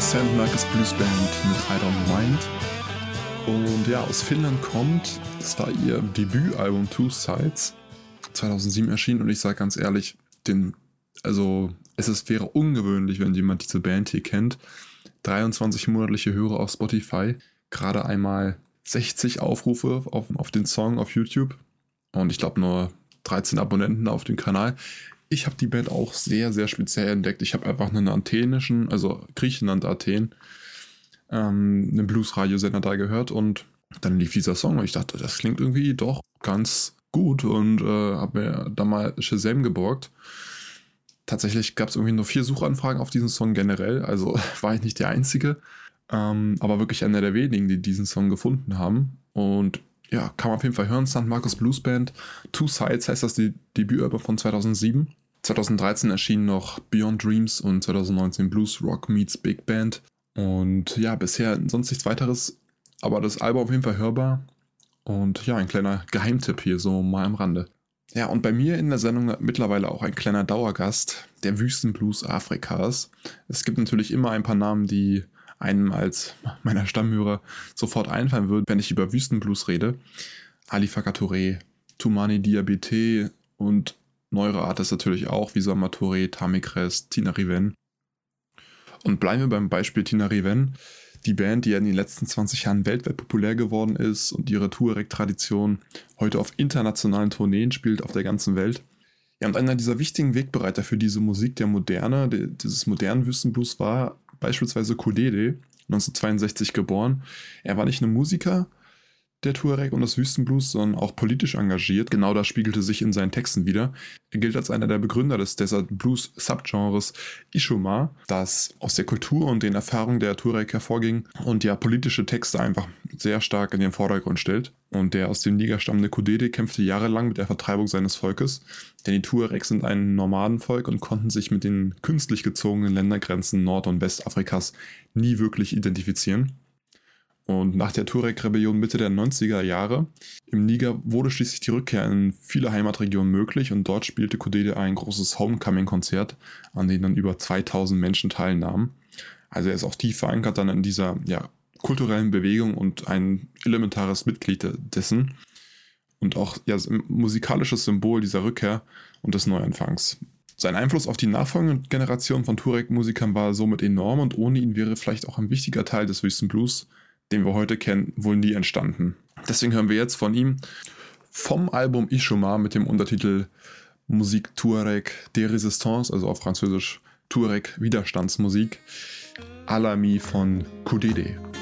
St. Marcus Blues Band mit I Don't Mind. Und ja, aus Finnland kommt, das war ihr Debütalbum Two Sides, 2007 erschienen, und ich sage ganz ehrlich, wäre ungewöhnlich, wenn jemand diese Band hier kennt. 23 monatliche Hörer auf Spotify, gerade einmal 60 Aufrufe auf den Song auf YouTube und ich glaube nur 13 Abonnenten auf dem Kanal. Ich habe die Band auch sehr, sehr speziell entdeckt. Ich habe einfach einen athenischen, also Griechenland Athen, einen Blues-Radiosender da gehört und dann lief dieser Song und ich dachte, das klingt irgendwie doch ganz gut und habe mir da mal Shazam geborgt. Tatsächlich gab es irgendwie nur 4 Suchanfragen auf diesen Song generell, also war ich nicht der Einzige, aber wirklich einer der wenigen, die diesen Song gefunden haben. Und ja, kann man auf jeden Fall hören. St. Marcus Blues Band, Two Sides heißt das, die Debütalbum von 2007. 2013 erschienen noch Beyond Dreams und 2019 Blues Rock Meets Big Band. Und ja, bisher sonst nichts weiteres, aber das Album auf jeden Fall hörbar. Und ja, ein kleiner Geheimtipp hier so mal am Rande. Ja, und bei mir in der Sendung mittlerweile auch ein kleiner Dauergast, der Wüstenblues Afrikas. Es gibt natürlich immer ein paar Namen, die einem als meiner Stammhörer sofort einfallen würden, wenn ich über Wüstenblues rede. Ali Farka Touré, Toumani Diabaté und neuere Artists natürlich auch, wie Sama Touré, Tammy Kress, Tina Riven. Und bleiben wir beim Beispiel Tina Riven, die Band, die ja in den letzten 20 Jahren weltweit populär geworden ist und ihre Tuareg-Tradition heute auf internationalen Tourneen spielt auf der ganzen Welt. Ja, und einer dieser wichtigen Wegbereiter für diese Musik der Moderne, dieses modernen Wüstenblues war beispielsweise Kudede, 1962 geboren. Er war nicht nur Musiker, der Tuareg und des Wüstenblues, sondern auch politisch engagiert. Genau das spiegelte sich in seinen Texten wider. Er gilt als einer der Begründer des Desert Blues Subgenres Ishoma, das aus der Kultur und den Erfahrungen der Tuareg hervorging und ja politische Texte einfach sehr stark in den Vordergrund stellt. Und der aus dem Niger stammende Kudede kämpfte jahrelang mit der Vertreibung seines Volkes, denn die Tuareg sind ein Nomadenvolk und konnten sich mit den künstlich gezogenen Ländergrenzen Nord- und Westafrikas nie wirklich identifizieren. Und nach der Tuareg-Rebellion Mitte der 90er Jahre im Niger wurde schließlich die Rückkehr in viele Heimatregionen möglich und dort spielte Kudede ein großes Homecoming-Konzert, an dem dann über 2000 Menschen teilnahmen. Also er ist auch tief verankert dann in dieser kulturellen Bewegung und ein elementares Mitglied dessen und auch ein musikalisches Symbol dieser Rückkehr und des Neuanfangs. Sein Einfluss auf die nachfolgende Generation von Tuareg-Musikern war somit enorm und ohne ihn wäre vielleicht auch ein wichtiger Teil des Wüstenblues, den wir heute kennen, wohl nie entstanden. Deswegen hören wir jetzt von ihm vom Album Ishoma mit dem Untertitel Musique Tuareg de Résistance, also auf Französisch Tuareg Widerstandsmusik, Alami von Kudede.